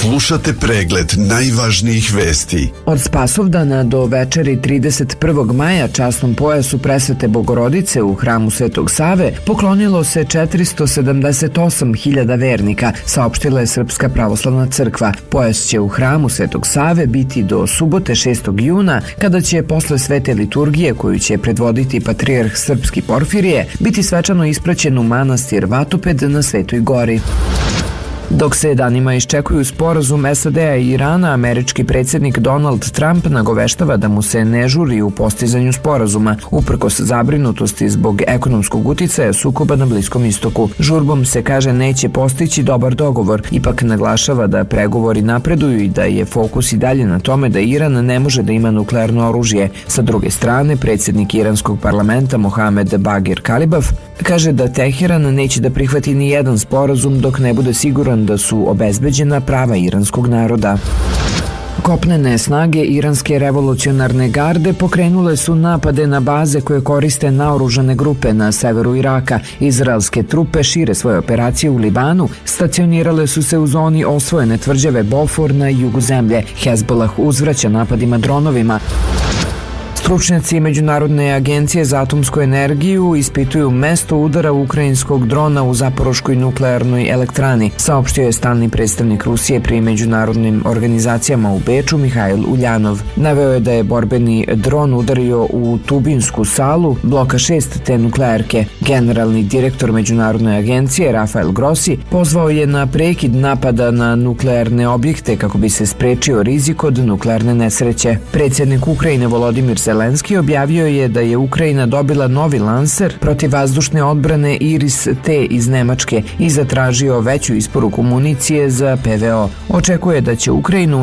Slušate pregled najvažnijih vesti. Od Spasovdana do večeri 31. maja časnom pojasu Presvete Bogorodice u hramu Svetog Save poklonilo se 478.000 vernika, saopštila je Srpska pravoslavna crkva. Pojas će u hramu Svetog Save biti do subote 6. juna, kada će posle svete liturgije, koju će predvoditi patrijarh srpski Porfirije, biti svečano ispraćen u manastir Vatoped na Svetoj Gori. Dok se danima iščekuju sporazum SAD-a i Irana, američki predsjednik Donald Trump nagoveštava da mu se ne žuri u postizanju sporazuma, uprkos zabrinutosti zbog ekonomskog uticaja sukoba na Bliskom istoku. Žurbom se, kaže, neće postići dobar dogovor, ipak naglašava da pregovori napreduju i da je fokus i dalje na tome da Iran ne može da ima nuklearno oružje. Sa druge strane, predsjednik iranskog parlamenta Mohamed Bagir Kalibaf kaže da Teheran neće da prihvati ni jedan sporazum dok ne bude siguran da su obezbeđena prava iranskog naroda. Kopnene snage iranske revolucionarne garde pokrenule su napade na baze koje koriste naoružane grupe na severu Iraka. Izraelske trupe šire svoje operacije u Libanu, stacionirale su se u zoni osvojene tvrđave Bofor na jugu zemlje. Hezbollah uzvraća napadima dronovima. Stručnjaci Međunarodne agencije za atomsku energiju ispituju mesto udara ukrajinskog drona u Zaporoškoj nuklearnoj elektrani, saopštio je stalni predstavnik Rusije pri međunarodnim organizacijama u Beču Mihajl Uljanov. Naveo je da je borbeni dron udario u tubinsku salu bloka 6 te nuklearke. Generalni direktor Međunarodne agencije Rafael Grossi pozvao je na prekid napada na nuklearne objekte kako bi se sprečio rizik od nuklearne nesreće. Predsjednik Ukrajine Volodimir Zelenski objavio je da je Ukrajina dobila novi lanser protivvazdušne odbrane Iris-T iz Nemačke i zatražio veću isporuku municije za PVO. Očekuje da će Ukrajinu